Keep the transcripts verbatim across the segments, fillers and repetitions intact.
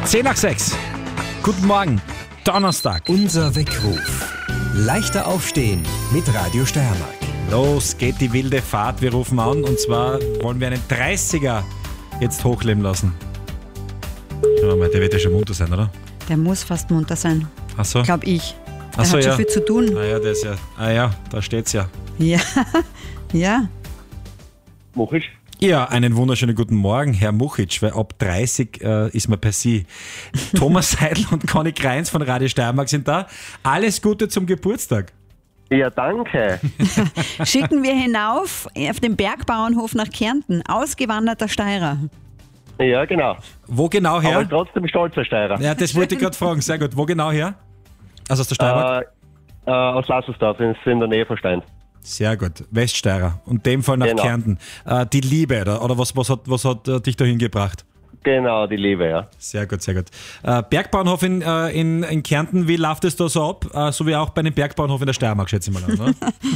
zehn nach sechs. Guten Morgen, Donnerstag. Unser Weckruf. Leichter aufstehen mit Radio Steiermark. Los geht die wilde Fahrt. Wir rufen an und zwar wollen wir einen dreißiger jetzt hochleben lassen. Schauen wir mal, der wird ja schon munter sein, oder? Der muss fast munter sein. Ach so. Glaub ich. Der Ach so, hat schon ja. viel zu tun. Ah ja, der ist ja. Ah ja, da steht's ja. Ja, ja. Muchic? Ja, einen wunderschönen guten Morgen, Herr Muchic, weil ab dreißig äh, ist man per Sie. Thomas Seidel und Conny Kreins von Radio Steiermark sind da. Alles Gute zum Geburtstag. Ja, danke. Schicken wir hinauf auf den Bergbauernhof nach Kärnten. Ausgewanderter Steirer. Ja, genau. Wo genau her? Aber trotzdem stolzer Steirer. Ja, das wollte ich gerade fragen. Sehr gut. Wo genau her? Also aus der Steiermark? Äh, äh, aus Lassersdorf, in in der Nähe von Stein. Sehr gut. Weststeirer. Und in dem Fall nach Genau. Kärnten. Äh, die Liebe, oder, oder was, was hat, was hat äh, dich dahin gebracht? Genau, die Liebe, ja. Sehr gut, sehr gut. Äh, Bergbauernhof in, äh, in, in Kärnten, wie läuft es da so ab? Äh, so wie auch bei einem Bergbauernhof in der Steiermark, schätze ich mal an, ne?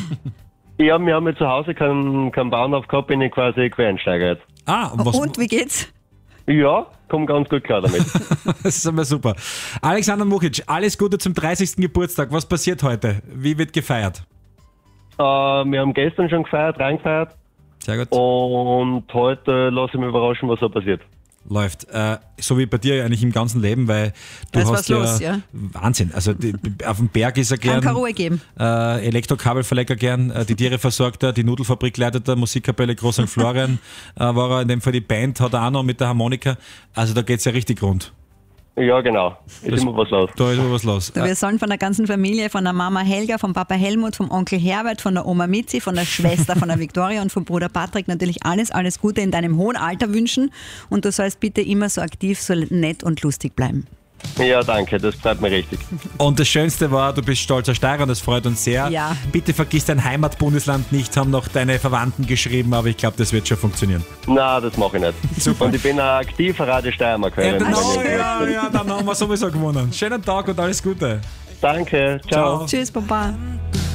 Ja, wir haben ja zu Hause keinen, keinen Bauernhof gehabt, bin ich quasi Quereinsteiger jetzt. Ah, und was? Und wie geht's? Ja, komm ganz gut klar damit. Das ist einmal super. Alexander Muchic, alles Gute zum dreißigsten Geburtstag. Was passiert heute? Wie wird gefeiert? äh, wir haben gestern schon gefeiert, reingefeiert Sehr gut. und heute lasse ich mich überraschen, was so passiert. Läuft. Äh, so wie bei dir eigentlich im ganzen Leben, weil du Da ist hast was los, ja. Wahnsinn. Also die, auf dem Berg ist er Kann gern. keine Ruhe geben. Äh, Elektrokabelverleger gern, äh, die Tiere versorgt er, die Nudelfabrik leitet er, Musikkapelle Groß Sankt Florian äh, war er, in dem Fall die Band hat er auch noch mit der Harmonika. Also da geht's ja richtig rund. Ja, genau. Ist Das- immer was los. Da ist immer was los. Du, wir sollen von der ganzen Familie, von der Mama Helga, vom Papa Helmut, vom Onkel Herbert, von der Oma Mitzi, von der Schwester, von der Viktoria und vom Bruder Patrick natürlich alles, alles Gute in deinem hohen Alter wünschen. Und du sollst bitte immer so aktiv, so nett und lustig bleiben. Ja, danke, das freut mich richtig. Und das Schönste war, du bist stolzer Steirer und das freut uns sehr. Ja. Bitte vergiss dein Heimatbundesland nicht, haben noch deine Verwandten geschrieben, aber ich glaube, das wird schon funktionieren. Na, das mache ich nicht. Super. Und ich bin ein aktiver Radio Steiermark-Hörer. Genau, ja, ja, dann haben wir sowieso gewonnen. Schönen Tag und alles Gute. Danke, ciao. Ciao. Tschüss, Papa.